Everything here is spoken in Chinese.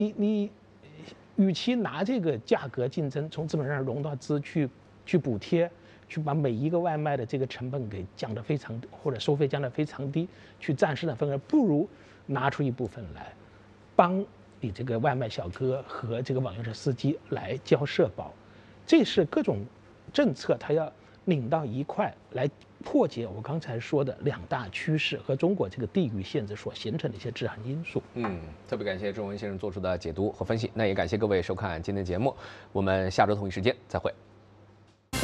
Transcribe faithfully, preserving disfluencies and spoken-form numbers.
你你，与其拿这个价格竞争从资本上融到资去去补贴，去把每一个外卖的这个成本给降得非常或者收费降得非常低，去占市场份额，不如拿出一部分来，帮你这个外卖小哥和这个网约车司机来交社保，这是各种政策它要拧到一块来破解我刚才说的两大趋势和中国这个地域限制所形成的一些制衡因素。 嗯，特别感谢郑文先生做出的解读和分析，那也感谢各位收看今天的节目，我们下周同一时间再会。